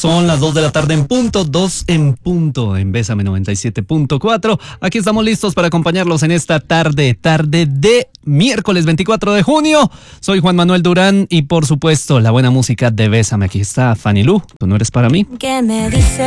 Son las 2 de la tarde en punto, 2 en punto, en Bésame 97.4. Aquí estamos listos para acompañarlos en esta tarde de miércoles 24 de junio. Soy Juan Manuel Durán y por supuesto la buena música de Bésame. Aquí está Fanny Lu, tú no eres para mí. ¿Qué me dice?